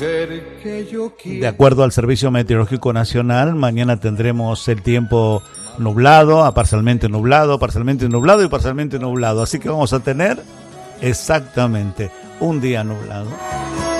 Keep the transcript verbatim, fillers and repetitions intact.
De acuerdo al Servicio Meteorológico Nacional, mañana tendremos el tiempo nublado, a parcialmente nublado, parcialmente nublado y parcialmente nublado. Así que vamos a tener exactamente un día nublado.